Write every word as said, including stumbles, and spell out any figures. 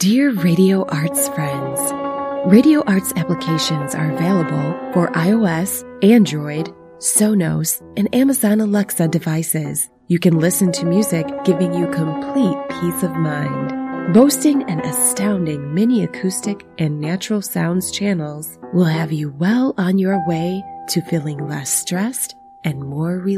Dear Radio Arts friends, Radio Arts applications are available for iOS, Android, Sonos, and Amazon Alexa devices. You can listen to music giving you complete peace of mind. Boasting an astounding mini acoustic and natural sounds channels will have you well on your way to feeling less stressed and more relaxed.